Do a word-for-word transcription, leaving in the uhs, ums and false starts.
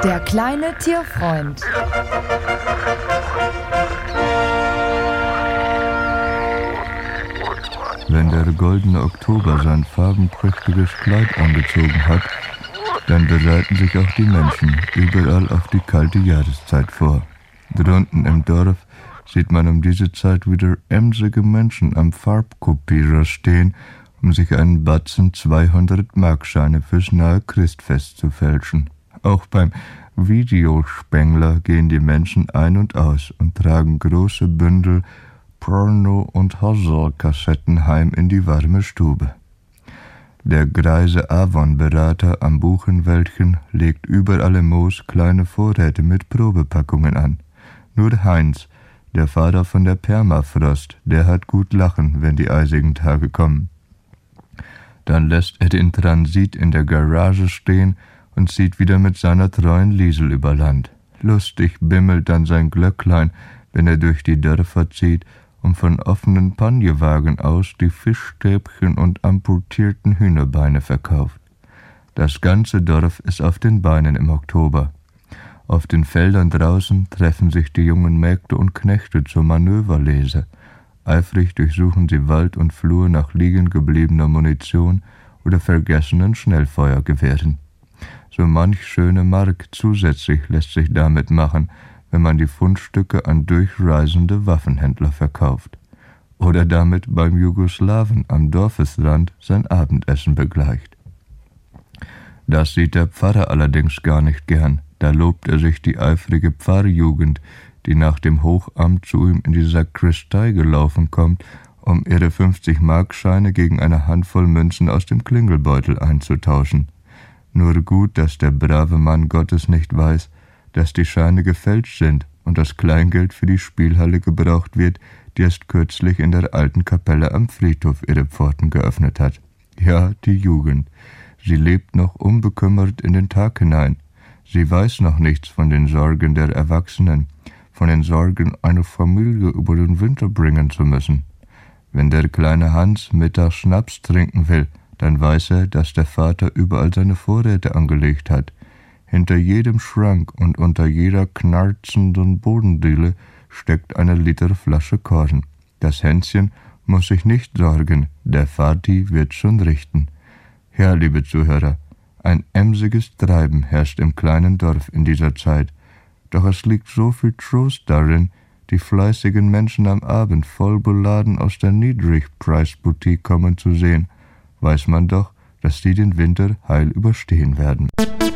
Der kleine Tierfreund. Wenn der goldene Oktober sein farbenprächtiges Kleid angezogen hat, dann bereiten sich auch die Menschen überall auf die kalte Jahreszeit vor. Drunten im Dorf sieht man um diese Zeit wieder emsige Menschen am Farbkopierer stehen, um sich einen Batzen zweihundert-Markscheine fürs nahe Christfest zu fälschen. Auch beim Videospengler gehen die Menschen ein und aus und tragen große Bündel Porno- und Hustle-Kassetten heim in die warme Stube. Der greise Avon-Berater am Buchenwäldchen legt überall im Moos kleine Vorräte mit Probepackungen an. Nur Heinz, der Fahrer von der Permafrost, der hat gut lachen, wenn die eisigen Tage kommen. Dann lässt er den Transit in der Garage stehen und zieht wieder mit seiner treuen Liesel über Land. Lustig bimmelt dann sein Glöcklein, wenn er durch die Dörfer zieht und von offenen Panjewagen aus die Fischstäbchen und amputierten Hühnerbeine verkauft. Das ganze Dorf ist auf den Beinen im Oktober. Auf den Feldern draußen treffen sich die jungen Mägde und Knechte zur Manöverlese. Eifrig durchsuchen sie Wald und Flur nach liegen gebliebener Munition oder vergessenen Schnellfeuergewehren. So manch schöne Mark zusätzlich lässt sich damit machen, wenn man die Fundstücke an durchreisende Waffenhändler verkauft. Oder damit beim Jugoslawen am Dorfesrand sein Abendessen begleicht. Das sieht der Pfarrer allerdings gar nicht gern. Da lobt er sich die eifrige Pfarrjugend, die nach dem Hochamt zu ihm in die Sakristei gelaufen kommt, um ihre fünfzig-Markscheine gegen eine Handvoll Münzen aus dem Klingelbeutel einzutauschen. Nur gut, dass der brave Mann Gottes nicht weiß, dass die Scheine gefälscht sind und das Kleingeld für die Spielhalle gebraucht wird, die erst kürzlich in der alten Kapelle am Friedhof ihre Pforten geöffnet hat. Ja, die Jugend. Sie lebt noch unbekümmert in den Tag hinein. Sie weiß noch nichts von den Sorgen der Erwachsenen, von den Sorgen, eine Familie über den Winter bringen zu müssen. Wenn der kleine Hans mittags Schnaps trinken will, dann weiß er, dass der Vater überall seine Vorräte angelegt hat. Hinter jedem Schrank und unter jeder knarzenden Bodendiele steckt eine Liter Flasche Korn. Das Hänschen muss sich nicht sorgen, der Vati wird schon richten. Ja, liebe Zuhörer, ein emsiges Treiben herrscht im kleinen Dorf in dieser Zeit. Doch es liegt so viel Trost darin, die fleißigen Menschen am Abend voll beladen aus der Niedrigpreisboutique kommen zu sehen, weiß man doch, dass sie den Winter heil überstehen werden.